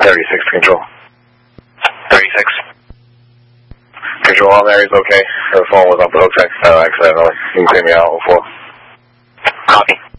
36 control. 36. Control, all areas okay. Her phone was on the hook accidentally. You can clear me out 04. Copy.